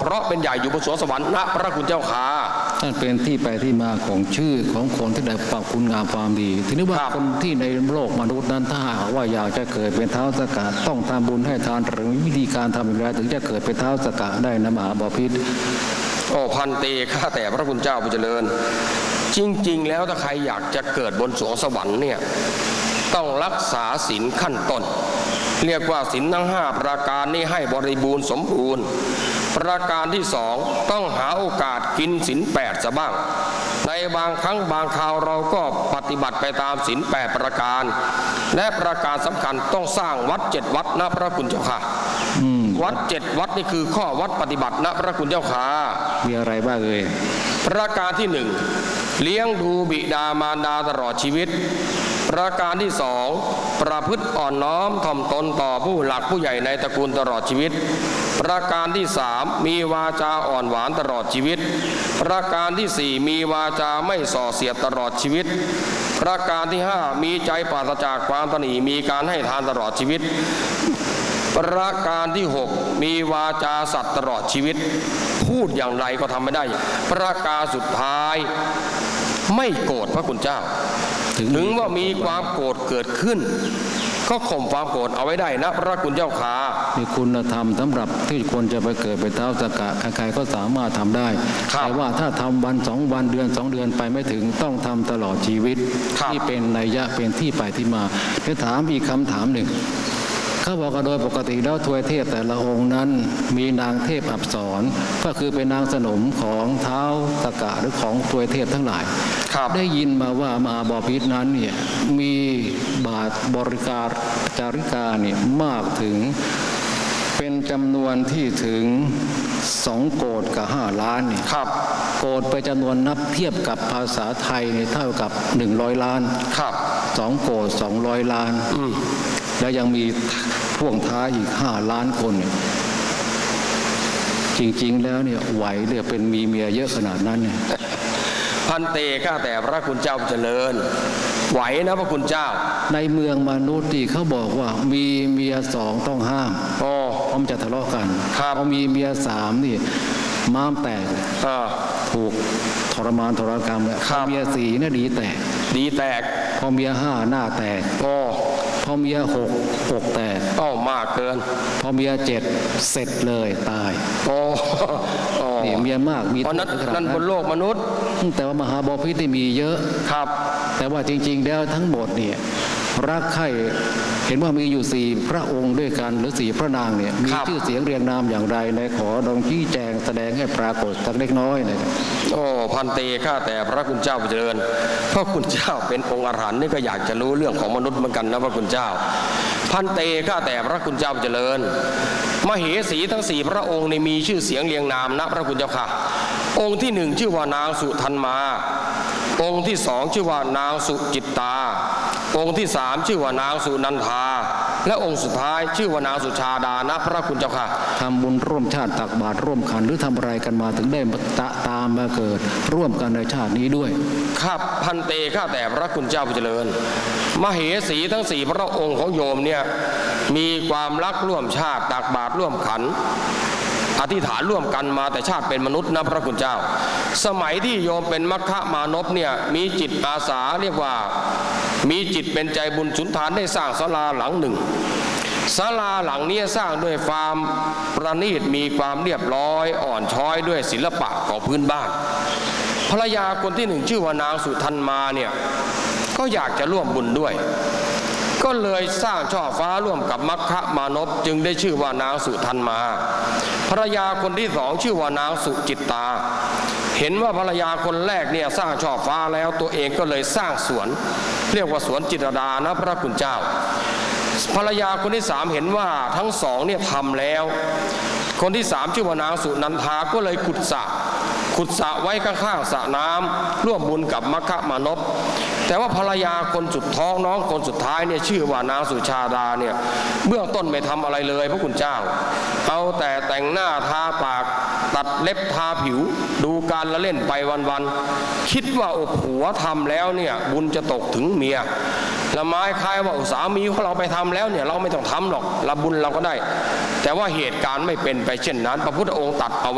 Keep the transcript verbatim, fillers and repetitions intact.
เพราะเป็นใหญ่อยู่บนสวงสวรรค์ณพระคุณเจ้าค่ะนั่นเป็นที่ไปที่มาของชื่อของคนที่ได้ปรับคุณงามความดีทีนี้ว่าคนที่ในโลกมนุษย์นั้นถ้าว่าอยากจะเกิดเป็นท้าวสักกะต้องทำบุญให้ทานหรือวิธีการทำอย่างไรถึงจะเกิดเป็นท้าวสักกะได้นะมหาบพิตรโอ้พันเตข้าแต่พระคุณเจ้าผู้เจริญจริงๆแล้วถ้าใครอยากจะเกิดบนสวงสวรรค์เนี่ยต้องรักษาศีลขั้นต้นเรียกว่าศีลทั้งห้าประการนี้ให้บริบูรณ์สมบูรณ์ประการที่สองต้องหาโอกาสกินศีลแปดซะบ้างในบางครั้งบางคราวเราก็ปฏิบัติไปตามศีลแปดประการและประการสำคัญต้องสร้างวัดเจ็ดวัดนะพระคุณเจ้าค่ะวัดเจ็ดวัดนี่คือข้อวัดปฏิบัตินะพระคุณเจ้าค่ะมีอะไรบ้างเอ่ยประการที่หนึ่งเลี้ยงดูบิดามารดาตลอดชีวิตประการที่สองประพฤติอ่อนน้อมถ่อมตนต่อผู้หลักผู้ใหญ่ในตระกูลตลอดชีวิตประการที่สามมีวาจาอ่อนหวานตลอดชีวิตประการที่สี่มีวาจาไม่ส่อเสียดตลอดชีวิตประการที่ห้ามีใจปราศจากความตนีมีการให้ทานตลอดชีวิตประการที่หกมีวาจาสัตย์ตลอดชีวิตพูดอย่างไรก็ทำไม่ได้ประการสุดท้ายไม่โกรธพระคุณเจ้าถึงว่ามีความโกรธเกิดขึ้นก็ข่มความโกรธเอาไว้ได้นะพระคุณเจ้าค่ะมีคุณธรรมสำหรับที่คนจะไปเกิดเป็นท้าวสักกะใครๆก็สามารถทำได้แต่ว่าถ้าทำวันสองวันเดือนสองเดือนไปไม่ถึงต้องทำตลอดชีวิตที่เป็นนัยยะเป็นที่ไปที่มาจะถามอีกคำถามหนึ่งเขาบอกว่าโดยปกติแล้วทวยเทพแต่ละองค์นั้นมีนางเทพอับสรก็คือเป็นนางสนมของท้าวสักกะหรือของทวยเทพทั้งหลายได้ยินมาว่ามหาบพิตรนั้นเนี่ยมีบาทบริการจาริกาเนี่ยมากถึงเป็นจำนวนที่ถึงสองโกฏกับห้าล้านเนี่ยโกฏไปจำนวนนับเทียบกับภาษาไทยเนี่ยเท่ากับหนึ่งร้อยล้านสองโกฏสองร้อยล้านแล้วยังมีพ่วงท้ายอีกห้าล้านคนเนี่ยจริงๆแล้วเนี่ยไหวเรียกเป็นมีเมียเยอะขนาดนั้นเนี่ยพันเตข้าแต่พระคุณเจ้าเจริญไหวนะพระคุณเจ้าในเมืองมนุษย์ที่เขาบอกว่ามีเมียสองต้องห้ามอ๋อเพราะมันจะทะเลาะกันพอมีเมียสามนี่ม้ามแตกถูกทรมานทรกรรมแล้วเมียสี่เนี่ยดีแตกดีแตกพอเมียห้าหน้าแตกอ๋อพอเมียหกอกแตกอ้อมากเกินพอเมียเจ็ดเสร็จเลยตายโอ้นี่เมียมากมีนั่นนั่นบนโลกมนุษย์แต่ว่ามหาบพิตรได้มีเยอะครับแต่ว่าจริงๆแล้วทั้งหมดเนี่ยรักใคร่เห็นว่ามีอยู่สี่พระองค์ด้วยกันหรือสี่พระนางเนี่ยมีชื่อเสียงเรียงนามอย่างไรในขอดองชี้แจงแสดงให้ปรากฏสักเล็กน้อยเลยโอ้พันเตข้าแต่พระคุณเจ้าเจริญพระคุณเจ้าเป็นองค์อรหันต์นี่ก็อยากจะรู้เรื่องของมนุษย์เหมือนกันนะพระคุณเจ้าพันเตข้าแต่พระคุณเจ้าเจริญมเหสีทั้งสี่พระองค์ในมีชื่อเสียงเรียงนามนะพระคุณเจ้าค่ะองค์ที่หนึ่งชื่อว่านางสุทันมาองค์ที่สองชื่อว่านางสุจิตตาองค์ที่สามชื่อว่านางสุนันทาและองค์สุดท้ายชื่อว่านางสุชาดานะพระคุณเจ้าค่ะทำบุญร่วมชาติตักบาตรร่วมขันหรือทำอะไรกันมาถึงได้ตะตามมาเกิดร่วมกันในชาตินี้ด้วยครับพันเตข้าแต่พระคุณเจ้าผู้เจริญมเหสีทั้งสี่พระองค์ของโยมเนี่ยมีความรักร่วมชาติตักบาตรร่วมขันอธิษฐานร่วมกันมาแต่ชาติเป็นมนุษย์นะพระคุณเจ้าสมัยที่โยมเป็นมัคคะมานพเนี่ยมีจิตอาสาเรียกว่ามีจิตเป็นใจบุญสุนทานได้สร้างศาลาหลังหนึ่งศาลาหลังนี้สร้างด้วยความประณีตมีความเรียบร้อยอ่อนช้อยด้วยศิลปะของพื้นบ้านภรรยาคนที่หนึ่งชื่อว่านางสุทันมาเนี่ยก็อยากจะร่วมบุญด้วยก็เลยสร้างช่อฟ้าร่วมกับมัคคะมานพจึงได้ชื่อว่านางสุทันมาภรรยาคนที่สองชื่อว่านางสุจิตตาเห็นว่าภรรยาคนแรกเนี่ยสร้างช่อฟ้าแล้วตัวเองก็เลยสร้างสวนเรียกว่าสวนจิตรดานะพระคุณเจ้าภรรยาคนที่สามเห็นว่าทั้งสองเนี่ยทำแล้วคนที่สามชื่อว่านางสุนันทาก็เลยขุดสระขุดสระไว้ข้างๆสระน้ำร่วมบุญกับมัคคะมานพแต่ว่าภรรยาคนสุดท้องน้องคนสุดท้ายเนี่ยชื่อว่านางสุชาดาเนี่ยเบื้องต้นไม่ทำอะไรเลยพระคุณเจ้าเอาแต่แต่งหน้าทาปากตัดเล็บทาผิวดูการละเล่นไปวันๆคิดว่าโอ้ผัวทำแล้วเนี่ยบุญจะตกถึงเมียละไม้คล้ายว่าสามีของเราไปทำแล้วเนี่ยเราไม่ต้องทำหรอกละบุญเราก็ได้แต่ว่าเหตุการณ์ไม่เป็นไปเช่นนั้นพระพุทธองค์ตรัสเอา